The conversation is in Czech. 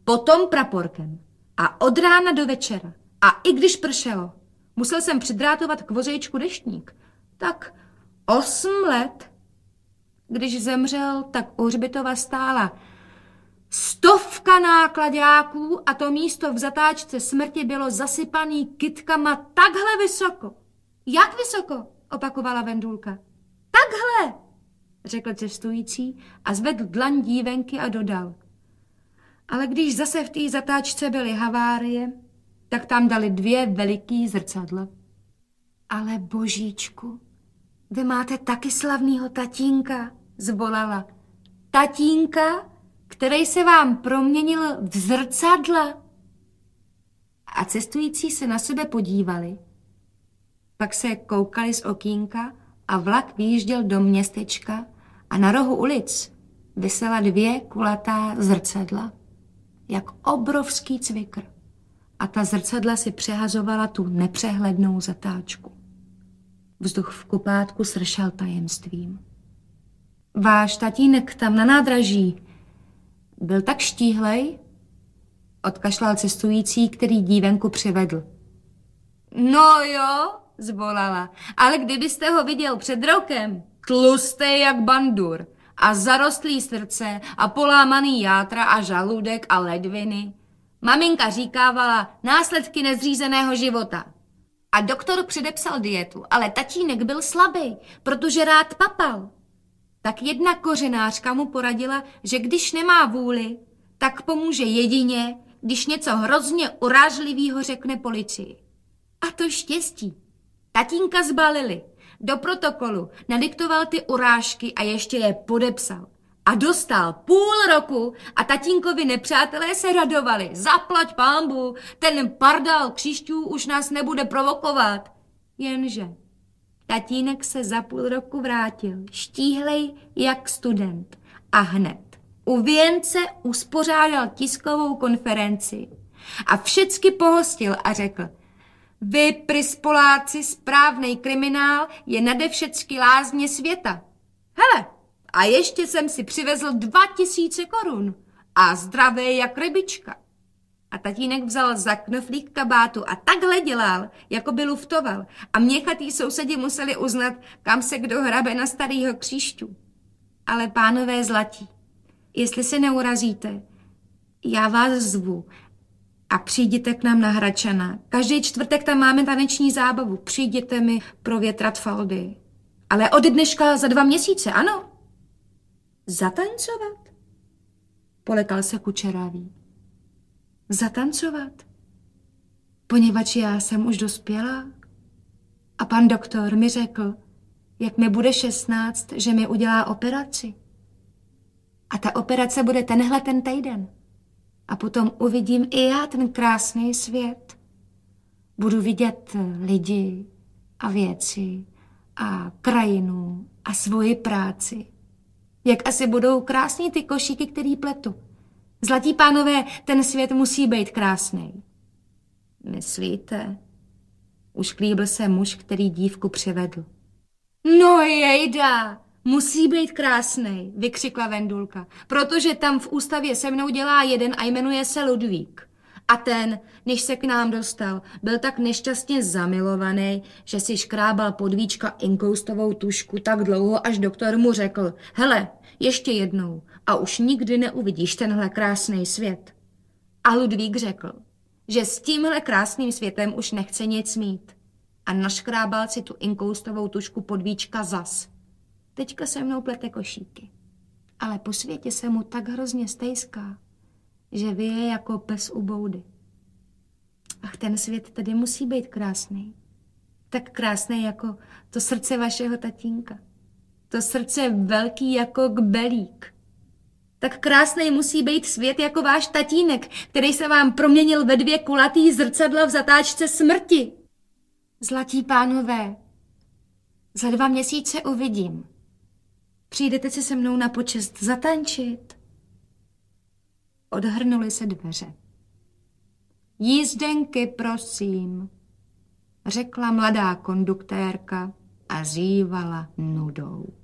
potom praporkem a od rána do večera. A i když pršelo, musel jsem přidrátovat k vozejčku deštník. Tak 8 let. Když zemřel, tak u hřbitova stála 100 náklaďáků a to místo v zatáčce smrti bylo zasypaný kytkama takhle vysoko. Jak vysoko? Opakovala Vendulka. Takhle, řekl cestující a zvedl dlaň dívenky a dodal. Ale když zase v té zatáčce byly havárie, tak tam dali 2 veliký zrcadla. Ale božíčku, vy máte taky slavnýho tatínka, zvolala. Tatínka, který se vám proměnil v zrcadla. A cestující se na sebe podívali. Pak se koukali z okýnka a vlak vyjížděl do městečka a na rohu ulic visela 2 kulatá zrcadla, jak obrovský cvikr. A ta zrcadla si přehazovala tu nepřehlednou zatáčku. Vzduch v kupátku sršel tajemstvím. Váš tatínek tam na nádraží byl tak štíhlej, odkašlal cestující, který dívenku přivedl. No jo, zvolala, ale kdybyste ho viděl před rokem, tlustej jak bandur a zarostlý srdce a polámaný játra a žaludek a ledviny. Maminka říkávala následky nezřízeného života. A doktor předepsal dietu, ale tatínek byl slabý, protože rád papal. Tak jedna kořenářka mu poradila, že když nemá vůli, tak pomůže jedině, když něco hrozně urážlivýho řekne policii. A to štěstí. Tatínka zbalili, do protokolu nadiktoval ty urážky a ještě je podepsal. A dostal 0,5 roku a tatínkovi nepřátelé se radovali. Zaplať pánbu, ten pardál kříšťů už nás nebude provokovat. Jenže tatínek se za 0,5 roku vrátil, štíhlej jak student. A hned u věnce uspořádal tiskovou konferenci a všecky pohostil a řekl: Vy, prispoláci, správnej kriminál je nade všecky lázně světa. Hele, a ještě jsem si přivezl 2000 korun a zdravé jak rybička. A tatínek vzal za knoflík kabátu a takhle dělal, jako by luftoval. A měchatý sousedi museli uznat, kam se kdo hrabe na starýho kříšťu. Ale pánové zlatí, jestli se neurazíte, já vás zvu a přijděte k nám na Hradčana. Každý čtvrtek tam máme taneční zábavu. Přijděte mi provětrat faldy. Ale od dneška za 2 měsíce, ano. Zatancovat? Polekal se kučeravý. Zatancovat? Poněvadž já jsem už dospělá. A pan doktor mi řekl, jak mi bude 16, že mi udělá operaci. A ta operace bude tenhle ten týden. A potom uvidím i já ten krásný svět. Budu vidět lidi a věci a krajinu a svoji práci. Jak asi budou krásný ty košíky, který pletu. Zlatí pánové, ten svět musí být krásný. Myslíte? Ušklíbil se muž, který dívku přivedl. No jejda, musí být krásný, vykřikla Vendulka, protože tam v ústavě se mnou dělá jeden a jmenuje se Ludvík. A ten, než se k nám dostal, byl tak nešťastně zamilovaný, že si škrábal podvíčka inkoustovou tušku tak dlouho, až doktor mu řekl: hele, ještě jednou a už nikdy neuvidíš tenhle krásný svět. A Ludvík řekl, že s tímhle krásným světem už nechce nic mít. A naškrábal si tu inkoustovou tušku podvíčka zas. Teďka se mnou plete košíky. Ale po světě se mu tak hrozně stejská, že vyje jako pes u boudy. Ach, ten svět tedy musí být krásný. Tak krásný jako to srdce vašeho tatínka. To srdce velký jako kbelík. Tak krásný musí být svět jako váš tatínek, který se vám proměnil ve 2 kulatý zrcadla v zatáčce smrti. Zlatí pánové, za 2 měsíce uvidím. Přijdete si se mnou na počest zatančit? Odhrnuly se dveře. Jízdenky, prosím, řekla mladá konduktérka a zívala nudou.